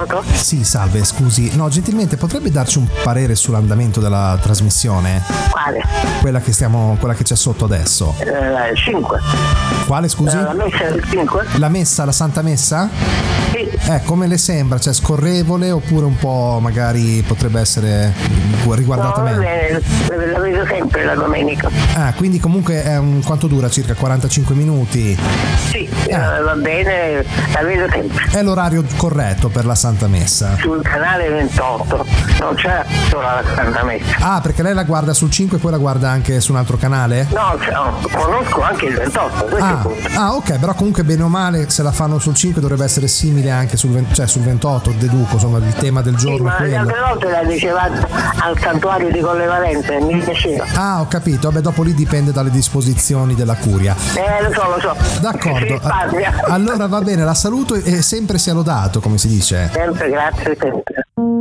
Pronto? Sì, salve, scusi. No, gentilmente potrebbe darci un parere sull'andamento della trasmissione? Quale? Quella che c'è sotto adesso. 5. Quale, scusi? La messa del 5? La messa, la Santa Messa? Sì. Come le sembra? Cioè scorrevole oppure un po' magari potrebbe essere riguardata No, va meglio? bene, la vedo sempre la domenica. Quindi comunque quanto dura? Circa 45 minuti? Sì, va bene, la vedo sempre. È l'orario corretto per la Santa Messa? Sul canale 28, non c'è solo la Santa Messa. Perché lei la guarda sul 5 e poi la guarda anche su un altro canale? No, conosco anche il 28, questo è il punto. Ok, però comunque bene o male se la fanno sul 5 dovrebbe essere simile anche sul 28, deduco, insomma il tema del giorno Sì, ma è quello. le altre volte la dicevate al santuario di Colle Valenze, mi piaceva. Ho capito, vabbè dopo lì dipende dalle disposizioni della curia. Lo so. D'accordo, Si allora va bene, la saluto e sempre sia lodato, come si dice. sempre, grazie, sempre.